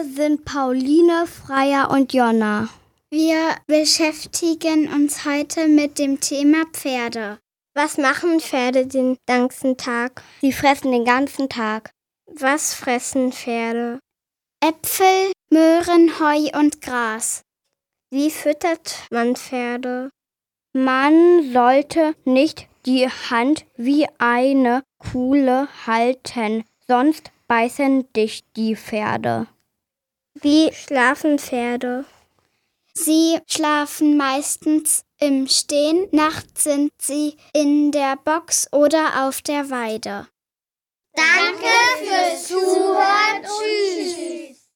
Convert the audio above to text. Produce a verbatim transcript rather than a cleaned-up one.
sind Pauline, Freya und Jonna. Wir beschäftigen uns heute mit dem Thema Pferde. Was machen Pferde den ganzen Tag? Sie fressen den ganzen Tag. Was fressen Pferde? Äpfel, Möhren, Heu und Gras. Wie füttert man Pferde? Man sollte nicht die Hand wie eine Kuhle halten, sonst beißen dich die Pferde. Wie schlafen Pferde? Sie schlafen meistens im Stehen, nachts sind sie in der Box oder auf der Weide. Danke fürs Zuhören. Tschüss.